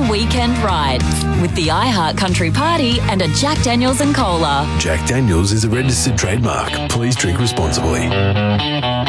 fun weekend ride with the iHeart Country Party and a Jack Daniels and Cola. Jack Daniels is a registered trademark. Please drink responsibly.